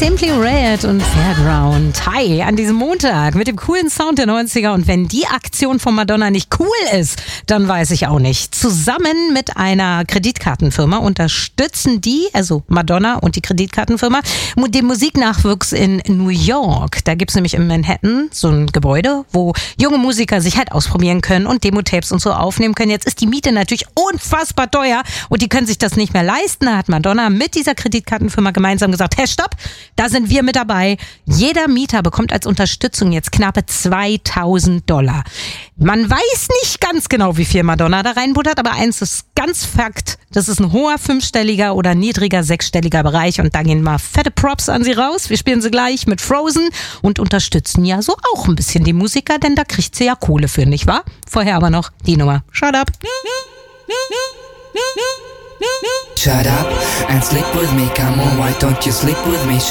Simply Red und Fairground. Hi, an diesem Montag mit dem coolen Sound der 90er. Und wenn die Aktion von Madonna nicht cool ist, dann weiß ich auch nicht. Zusammen mit einer Kreditkartenfirma unterstützen die, also Madonna und die Kreditkartenfirma, den Musiknachwuchs in New York. Da gibt's nämlich in Manhattan so ein Gebäude, wo junge Musiker sich halt ausprobieren können und Demo-Tapes und so aufnehmen können. Jetzt ist die Miete natürlich unfassbar teuer und die können sich das nicht mehr leisten. Da hat Madonna mit dieser Kreditkartenfirma gemeinsam gesagt, hey, stopp, da sind wir mit dabei. Jeder Mieter bekommt als Unterstützung jetzt knappe $2.000. Man weiß nicht ganz genau, wie viel Madonna da reinbuttert, aber eins ist ganz Fakt, das ist ein hoher 5-stelliger oder niedriger 6-stelliger Bereich und da gehen mal fette Props an sie raus. Wir spielen sie gleich mit Frozen und unterstützen ja so auch ein bisschen die Musiker, denn da kriegt sie ja Kohle für, nicht wahr? Vorher aber noch die Nummer. Shut up. Shut up and sleep with me, come on, why don't you sleep with me?